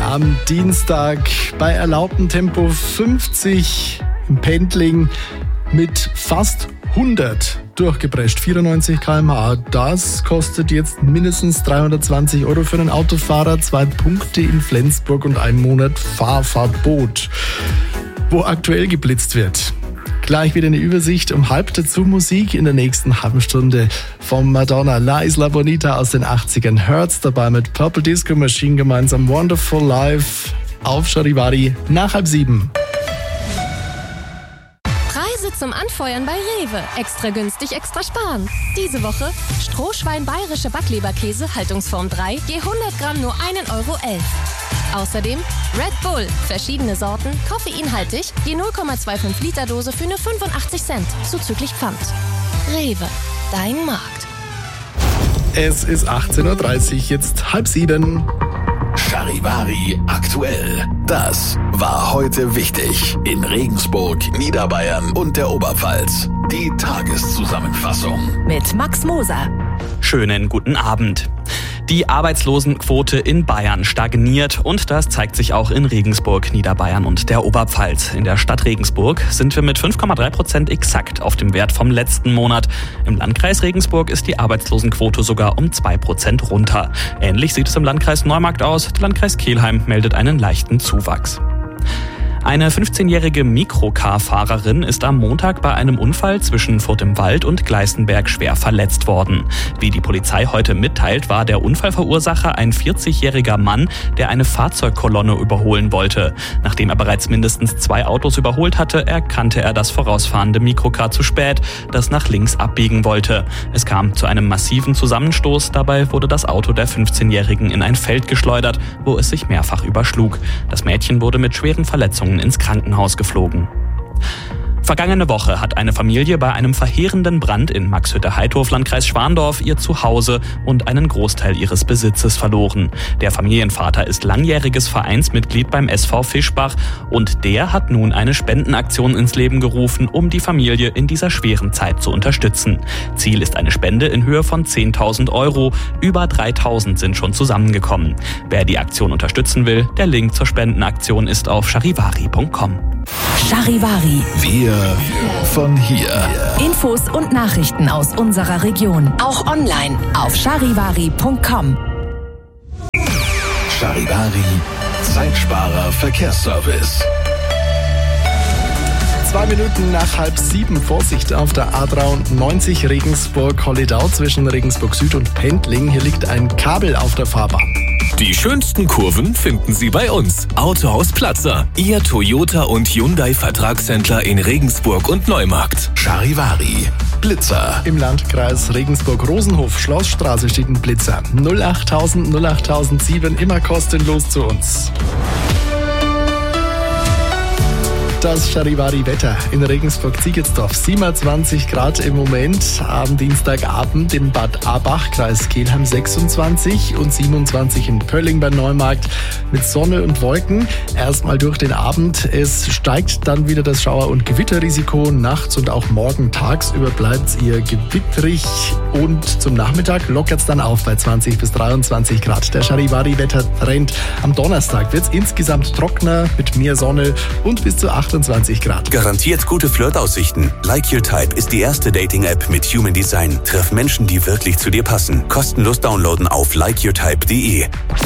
am Dienstag bei erlaubtem Tempo 50 im Pendling mit fast 100 durchgeprescht, 94 km/h. Das kostet jetzt mindestens 320 € für einen Autofahrer, 2 Punkte in Flensburg und 1 Monat Fahrverbot, wo aktuell geblitzt wird. Gleich wieder eine Übersicht um halb dazu Musik in der nächsten halben Stunde von Madonna, La Isla Bonita aus den 80ern. Hertz dabei mit Purple Disco Machine gemeinsam Wonderful Life auf Charivari nach 6:30. Preise zum Anfeuern bei Rewe. Extra günstig, extra sparen. Diese Woche Strohschwein bayerische Backleberkäse, Haltungsform 3, je 100 Gramm nur 1,11 €. Außerdem Red Bull, verschiedene Sorten, koffeinhaltig, je 0,25 Liter Dose für nur 85 Cent, zuzüglich Pfand. Rewe, dein Markt. Es ist 18:30 Uhr, jetzt 6:30. Charivari aktuell. Das war heute wichtig in Regensburg, Niederbayern und der Oberpfalz. Die Tageszusammenfassung mit Max Moser. Schönen guten Abend. Die Arbeitslosenquote in Bayern stagniert und das zeigt sich auch in Regensburg, Niederbayern und der Oberpfalz. In der Stadt Regensburg sind wir mit 5,3% exakt auf dem Wert vom letzten Monat. Im Landkreis Regensburg ist die Arbeitslosenquote sogar um 2% runter. Ähnlich sieht es im Landkreis Neumarkt aus. Der Landkreis Kelheim meldet einen leichten Zuwachs. Eine 15-jährige Mikrocar-Fahrerin ist am Montag bei einem Unfall zwischen Furt im Wald und Gleißenberg schwer verletzt worden. Wie die Polizei heute mitteilt, war der Unfallverursacher ein 40-jähriger Mann, der eine Fahrzeugkolonne überholen wollte. Nachdem er bereits mindestens 2 Autos überholt hatte, erkannte er das vorausfahrende Mikrocar zu spät, das nach links abbiegen wollte. Es kam zu einem massiven Zusammenstoß. Dabei wurde das Auto der 15-Jährigen in ein Feld geschleudert, wo es sich mehrfach überschlug. Das Mädchen wurde mit schweren Verletzungen ins Krankenhaus geflogen. Vergangene Woche hat eine Familie bei einem verheerenden Brand in Maxhütte-Heidhof, Landkreis Schwandorf, ihr Zuhause und einen Großteil ihres Besitzes verloren. Der Familienvater ist langjähriges Vereinsmitglied beim SV Fischbach und der hat nun eine Spendenaktion ins Leben gerufen, um die Familie in dieser schweren Zeit zu unterstützen. Ziel ist eine Spende in Höhe von 10.000 €. Über 3.000 sind schon zusammengekommen. Wer die Aktion unterstützen will, der Link zur Spendenaktion ist auf charivari.com. Charivari. Wir von hier. Infos und Nachrichten aus unserer Region. Auch online auf charivari.com. Charivari, Zeitsparer Verkehrsservice. 2 Minuten nach 6:30. Vorsicht auf der A93 Regensburg-Holledau zwischen Regensburg Süd und Pendling. Hier liegt ein Kabel auf der Fahrbahn. Die schönsten Kurven finden Sie bei uns. Autohaus Platzer, Ihr Toyota und Hyundai Vertragshändler in Regensburg und Neumarkt. Charivari, Blitzer. Im Landkreis Regensburg-Rosenhof, Schlossstraße steht ein Blitzer. 08000 08007, immer kostenlos zu uns. Das Charivari-Wetter in Regensburg-Ziegelsdorf. 27 Grad im Moment. Am Dienstagabend im Bad Abach, Kreis Kelheim 26 und 27 in Pölling bei Neumarkt mit Sonne und Wolken. Erstmal durch den Abend. Es steigt dann wieder das Schauer- und Gewitterrisiko. Nachts und auch morgen tagsüber bleibt es eher gewitterig. Und zum Nachmittag lockert es dann auf bei 20 bis 23 Grad. Der Charivari-Wettertrend. Am Donnerstag wird es insgesamt trockener mit mehr Sonne und bis zu 28 Grad. Garantiert gute Flirtaussichten. Like Your Type ist die erste Dating-App mit Human Design. Treff Menschen, die wirklich zu dir passen. Kostenlos downloaden auf likeyourtype.de.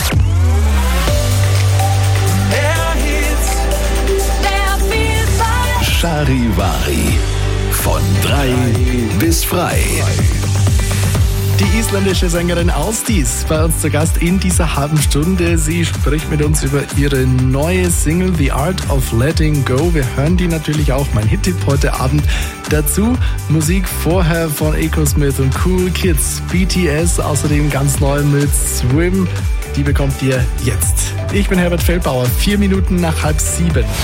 Charivari. Von 3 bis frei. Die isländische Sängerin Ásdís bei uns zu Gast in dieser halben Stunde. Sie spricht mit uns über ihre neue Single The Art of Letting Go. Wir hören die natürlich auch, mein Hit-Tipp heute Abend. Dazu Musik vorher von Echosmith und Cool Kids, BTS, außerdem ganz neu mit Swim. Die bekommt ihr jetzt. Ich bin Herbert Feldbauer, 4 Minuten nach 6:30.